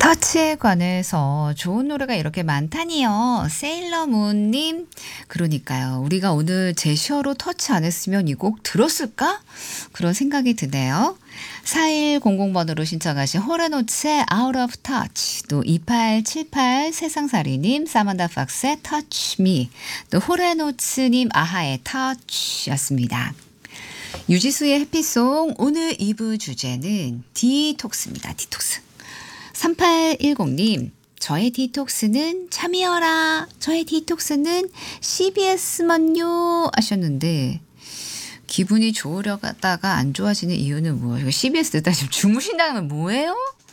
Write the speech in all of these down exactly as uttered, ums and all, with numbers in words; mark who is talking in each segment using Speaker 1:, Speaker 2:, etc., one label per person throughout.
Speaker 1: 터치에 관해서 좋은 노래가 이렇게 많다니요. 세일러문님, 그러니까요. 우리가 오늘 제시어로 터치 안 했으면 이 곡 들었을까? 그런 생각이 드네요. 사일공공 번으로 신청하신 호레노츠의 Out of Touch, 또 이팔칠팔 세상살이님, 사만다 팍스의 Touch Me, 또 호레노츠님 아하의 Touch였습니다. 유지수의 해피송, 오늘 이 부 주제는 디톡스입니다. 디톡스. 삼팔일공님, 저의 디톡스는 참이어라. 저의 디톡스는 씨비에스만요 하셨는데, 기분이 좋으려다가 안 좋아지는 이유는 뭐예요? 씨비에스 듣다 지금 주무신다는 건 뭐예요?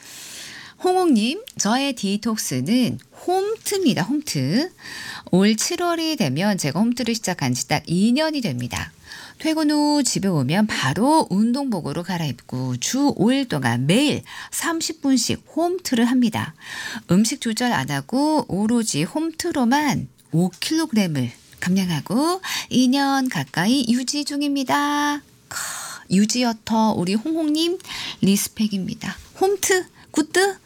Speaker 1: 홍옥님, 저의 디톡스는 홈트입니다. 홈트. 올 칠월이 되면 제가 홈트를 시작한 지 딱 이 년이 됩니다. 퇴근 후 집에 오면 바로 운동복으로 갈아입고 주 오 일 동안 매일 삼십 분씩 홈트를 합니다. 음식 조절 안 하고 오로지 홈트로만 오 킬로그램을 감량하고 이 년 가까이 유지 중입니다. 크, 유지어터 우리 홍홍님 리스펙입니다. 홈트 굿드.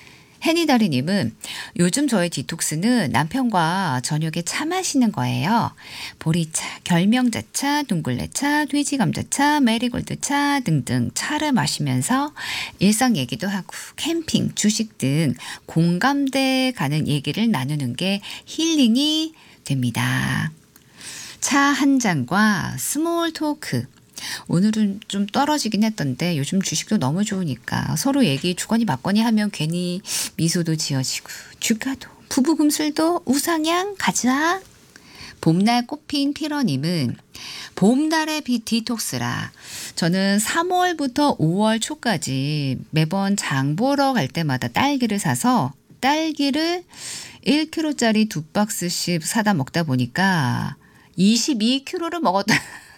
Speaker 1: 해니다리님은 요즘 저의 디톡스는 남편과 저녁에 차 마시는 거예요. 보리차, 결명자차, 둥글레차, 돼지감자차, 메리골드차 등등 차를 마시면서 일상 얘기도 하고 캠핑, 주식 등 공감대 가는 얘기를 나누는 게 힐링이 됩니다. 차 한 잔과 스몰 토크. 오늘은 좀 떨어지긴 했던데 요즘 주식도 너무 좋으니까 서로 얘기 주거니 받거니 하면 괜히 미소도 지어지고 주가도 부부금술도 우상향 가자. 봄날 꽃핀 피러님은 봄날의 비 디톡스라. 저는 삼월부터 오월 초까지 매번 장 보러 갈 때마다 딸기를 사서 딸기를 일 킬로그램짜리 두 박스씩 사다 먹다 보니까 이십이 킬로그램를 먹었다.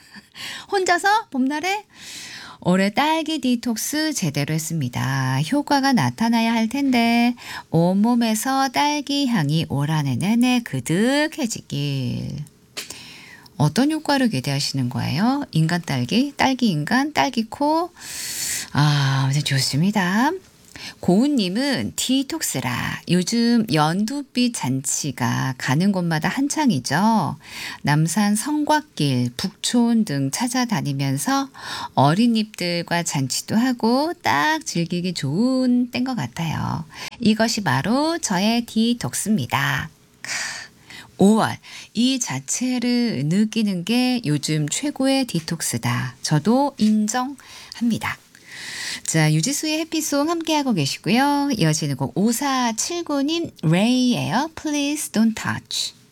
Speaker 1: 혼자서 봄날에 올해 딸기 디톡스 제대로 했습니다. 효과가 나타나야 할 텐데 온몸에서 딸기 향이 올 한 해 내내 그득해지길. 어떤 효과를 기대하시는 거예요? 인간 딸기, 딸기 인간, 딸기코. 아, 좋습니다. 고은님은 디톡스라. 요즘 연두빛 잔치가 가는 곳마다 한창이죠. 남산 성곽길, 북촌 등 찾아다니면서 어린이들과 잔치도 하고 딱 즐기기 좋은 때인 것 같아요. 이것이 바로 저의 디톡스입니다. 오월 이 자체를 느끼는 게 요즘 최고의 디톡스다. 저도 인정합니다. 자, 유지수의 해피송 함께하고 계시고요. 이어지는 곡 오사칠구님 레이예요. Please don't touch.